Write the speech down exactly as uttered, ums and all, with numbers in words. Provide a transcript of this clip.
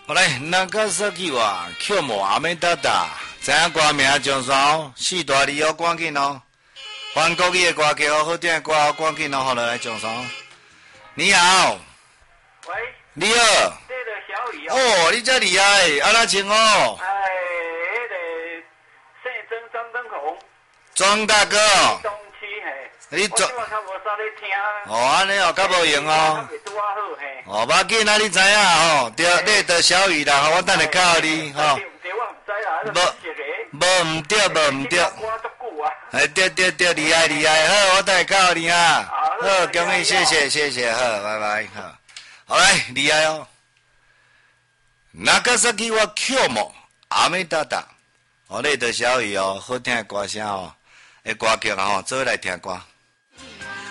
好嘞，那个说起话，曲目阿美达达，知影歌名上山，四大理由赶紧哦。韩国语的歌曲好，好听的歌好，赶紧哦，好来上山。你好。 喂。 你好。 这个小雨哦。 哦，你这厉害，啊那请哦。 哎，那个姓曾张灯红。 庄大哥哦。 东区嘿。 你我今晚差无啥咧听。 哦，安尼哦，较无用哦。哦，无要紧啊，你知影吼，对，你着小雨啦，我等下教你吼。 对唔对？我唔知啦， 无，无唔对，无唔对。哎，对对对，厉害厉害，好，我等下教你啊。好，恭喜，谢谢谢谢，好，拜拜，好。好来，厉害哦。Nagasaki wa Kyomo 阿美达达，哦，你着小雨哦，好听的歌声哦，诶，歌曲啊吼，做来听歌。